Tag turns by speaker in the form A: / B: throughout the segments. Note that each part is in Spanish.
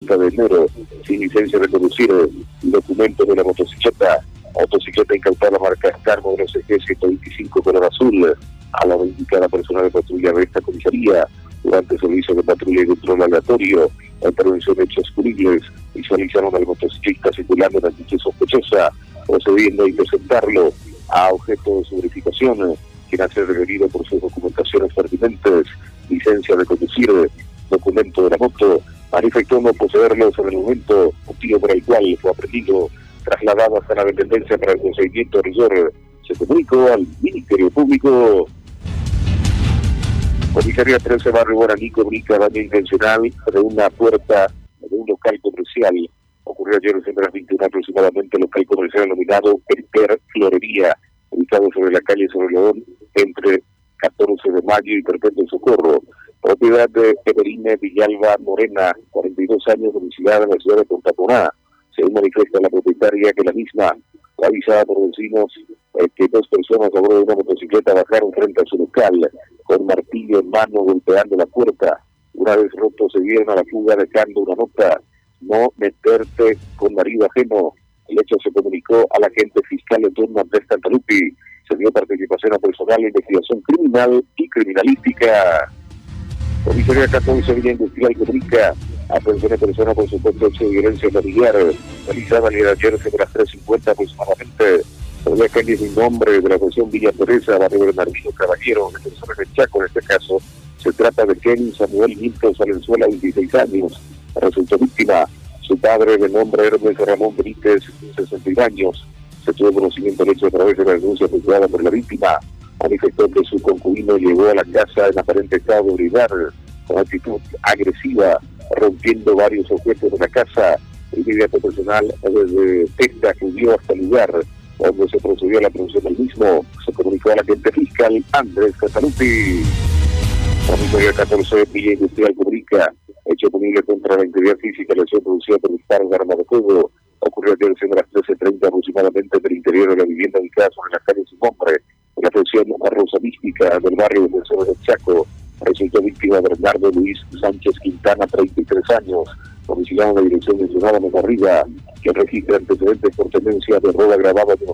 A: 30 de enero, sin licencia de conducir, documentos de la motocicleta incautada marca Star modelo CG 125 color azul, a la indicada personal de patrulla de esta comisaría, durante servicio de patrulla y control aleatorio, la intervención de hechos punibles, visualizaron al motociclista circulando en actitud sospechosa, procediendo a interceptarlo a objeto de su verificación, quien hace requerido por sus documentaciones pertinentes, licencia de conducir, documento de la moto, manifestó no poseerlos en el momento, motivo por el cual fue aprendido, trasladado hasta la dependencia para el procedimiento rigor. Se comunicó al Ministerio Público. Comisaría 13 Barrio Guaraní comunica daño intencional de una puerta de un local comercial. Ocurrió ayer en las 21 aproximadamente, local comercial denominado Perper Florería, ubicado sobre la calle Sobre León, entre 14 de mayo y Perpetuo Socorro. Propiedad de Eveline Villalba Morena, 42 años, domiciliada en la ciudad de Punta Coná. Según manifiesta la propietaria, que la misma fue avisada por vecinos que dos personas a bordo de una motocicleta bajaron frente a su local con martillo en mano golpeando la puerta. Una vez roto se dieron a la fuga dejando una nota: no meterte con marido ajeno. El hecho se comunicó al agente fiscal de turno Andrés Cantalupi. Se dio participación a personal de investigación criminal y criminalística. Comisaría 14 Villa Industrial comunica atención a personas por supuesto hecho de violencia familiar realizada ayer sobre las 3:50 aproximadamente por la calle sin nombre de la estación Villa Teresa, barrio Bernardino Caballero, de personas de Chaco. En este caso se trata de Kenny Samuel Milton Valenzuela, 26 años, resultó víctima su padre de nombre Hermes Ramón Benítez, 61 años. Se tuvo conocimiento del hecho a través de la denuncia efectuada por la víctima. Manifestó que su concubino llegó a la casa en aparente estado de ebriedad, con actitud agresiva, rompiendo varios objetos de la casa. El inmediato personal desde Testa acudió hasta el lugar donde se procedió a la producción del mismo. Se comunicó al agente fiscal Andrés Cantalupi. Comisaría 14 Villa Industrial comunica hecho punible contra la integridad física, lesión producida por disparo de arma de fuego. Ocurrió ayer siendo las 13:30 aproximadamente en el interior de la vivienda ubicada sobre la calle Sin Nombre, en la sección Rosa Mística del barrio de Defensores del Chaco. Resultó víctima Bernardo Luis Sánchez Quintana, 33 años, domiciliado en la dirección mencionada en arriba, que registra antecedentes por tenencia de robo agravado en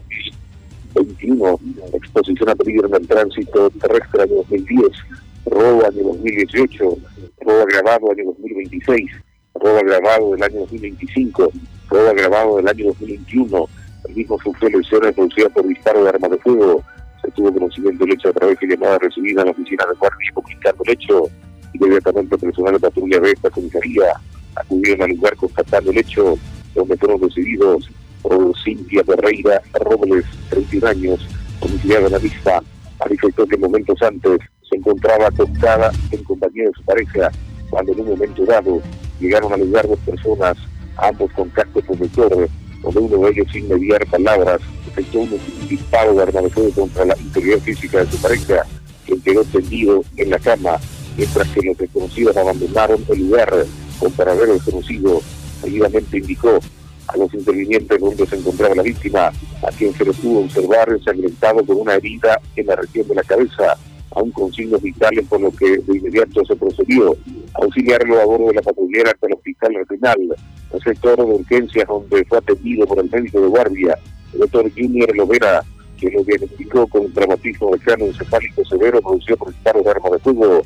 A: 2021, exposición a peligro en el tránsito terrestre año 2010, robo año 2018, robo agravado año 2026, robo agravado del año 2025, robo agravado del año 2021. El mismo sufrió lesiones producidas por disparo de arma de fuego. Se tuvo conocimiento del hecho a través de llamada recibida en la oficina de guardia comunicando el hecho. Inmediatamente personal de patrulla de esta comisaría acudieron al lugar constatando el hecho, donde fueron recibidos por Cintia Ferreira Robles, 31 años, domiciliada en la misma. Manifestó que momentos antes se encontraba acostada en compañía de su pareja, cuando en un momento dado llegaron al lugar dos personas, ambos con casco protector, donde uno de ellos, sin mediar palabras, efectuó un disparo de arma de fuego contra la integridad física de su pareja, quien quedó tendido en la cama, mientras que los desconocidos abandonaron el lugar con paradero desconocido. Seguidamente indicó a los intervinientes donde se encontraba la víctima, a quien se le pudo observar ensangrentado con una herida en la región de la cabeza, aún con signos vitales, por lo que de inmediato se procedió a auxiliarlo a bordo de la patrullera hasta el hospital regional, el sector de urgencias, donde fue atendido por el médico de guardia, el doctor Junior Lovera, que lo diagnosticó con traumatismo de cráneo encefálico severo producido por disparos de arma de fuego.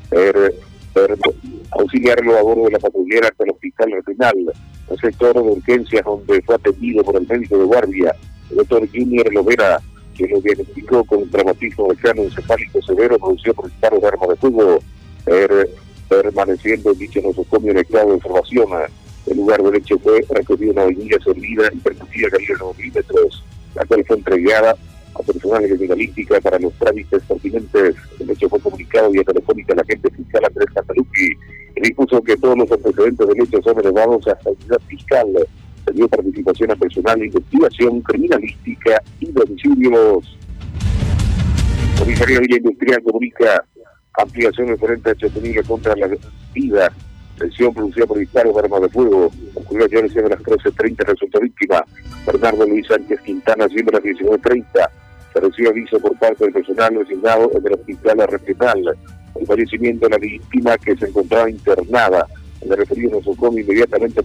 A: Auxiliarlo a bordo de la patrullera hasta el hospital regional, el sector de urgencias, donde fue atendido por el médico de guardia, el doctor Junior Lovera, que lo diagnosticó con traumatismo de cráneo encefálico severo producido por disparos de arma de fuego, permaneciendo en dicho nosocomio en estado de observación. El lugar del hecho fue recogido una vainilla servida y percutida calibre 9 milímetros, la cual fue entregada a personal de criminalística para los trámites pertinentes. El hecho fue comunicado vía telefónica al agente fiscal Andrés Cantalupi, que dispuso que todos los antecedentes del hecho son elevados hasta la unidad fiscal. Se dio participación a personal de investigación criminalística y domicilios. Comisaría Villa Industrial comunica ampliación referente a hecho punible contra la vida. Lesión producida por disparos de arma de fuego. Ocurrió ayer a las 13:30, resultó víctima Bernardo Luis Sánchez Quintana, siendo las 19:30. Se recibe aviso por parte del personal designado en el hospital regional. El fallecimiento de la víctima, que se encontraba internada en el referido nosocomio, inmediatamente